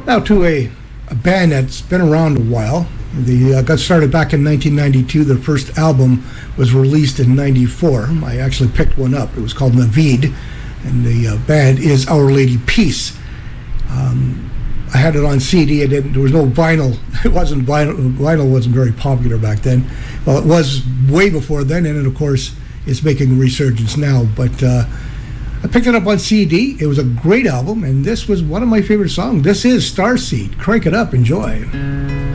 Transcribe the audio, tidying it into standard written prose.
Now to a band that's been around a while. They got started back in 1992. Their first album was released in 94. I actually picked one up. It was called Navid, and the band is Our Lady Peace. I had it on CD. There was no vinyl. It wasn't vinyl. Vinyl wasn't very popular back then. Well, it was way before then, and of course, it's making a resurgence now. But I picked it up on CD. It was a great album, and this was one of my favorite songs. This is Starseed. Crank it up. Enjoy.